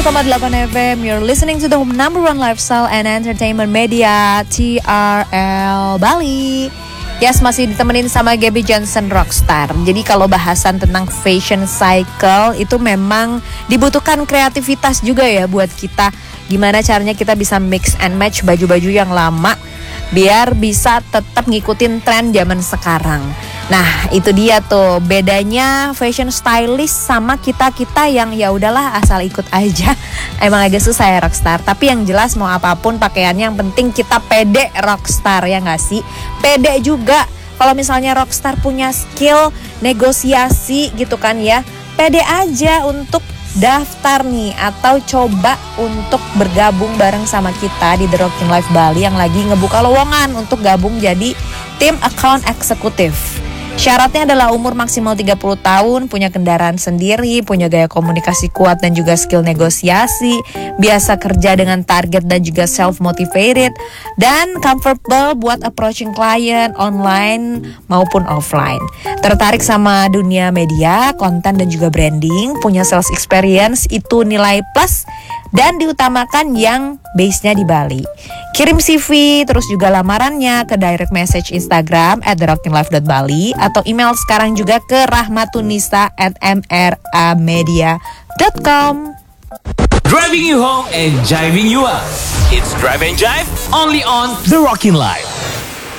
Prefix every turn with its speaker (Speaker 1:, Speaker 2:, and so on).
Speaker 1: 101,8 FM. You're listening to the number one lifestyle and entertainment media, TRL Bali. Yes, masih ditemenin sama Gabby Johnson Rockstar. Jadi kalau bahasan tentang fashion cycle itu memang dibutuhkan kreativitas juga ya buat kita. Gimana caranya kita bisa mix and match baju-baju yang lama biar bisa tetap ngikutin tren zaman sekarang. Nah, itu dia tuh bedanya fashion stylist sama kita-kita yang ya udahlah asal ikut aja. Emang agak susah ya Rockstar, tapi yang jelas mau apapun pakaiannya yang penting kita pede Rockstar, ya nggak sih? Pede juga kalau misalnya Rockstar punya skill negosiasi gitu kan ya. Pede aja untuk daftar nih atau coba untuk bergabung bareng sama kita di The Rockin' Life Bali yang lagi ngebuka lowongan untuk gabung jadi tim account eksekutif. Syaratnya adalah umur maksimal 30 tahun, punya kendaraan sendiri, punya gaya komunikasi kuat dan juga skill negosiasi, biasa kerja dengan target dan juga self-motivated, dan comfortable buat approaching client online maupun offline. Tertarik sama dunia media, konten dan juga branding, punya sales experience itu nilai plus dan diutamakan yang base-nya di Bali. Kirim CV terus juga lamarannya ke direct message Instagram @therockinlife.bali atau email sekarang juga ke rahmatunisa@mramedia.com.
Speaker 2: Driving you home and jiving you up. It's Drive and Jive only on The Rockin' Life.